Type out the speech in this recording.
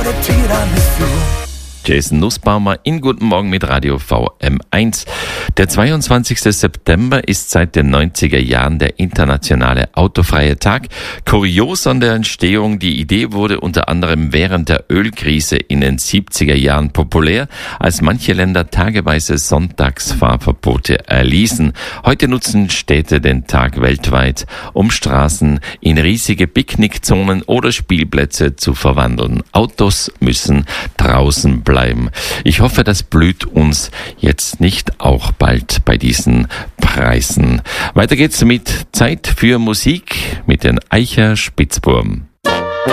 cuore tiramisù. Jason Nussbaumer in Guten Morgen mit Radio VM1. Der 22. September ist seit den 90er Jahren der internationale autofreie Tag. Kurios an der Entstehung, die Idee wurde unter anderem während der Ölkrise in den 70er Jahren populär, als manche Länder tageweise Sonntagsfahrverbote erließen. Heute nutzen Städte den Tag weltweit, um Straßen in riesige Picknickzonen oder Spielplätze zu verwandeln. Autos müssen draußen bleiben. Ich hoffe, das blüht uns jetzt nicht auch bald bei diesen Preisen. Weiter geht's mit Zeit für Musik mit den Eicher Spitzburm.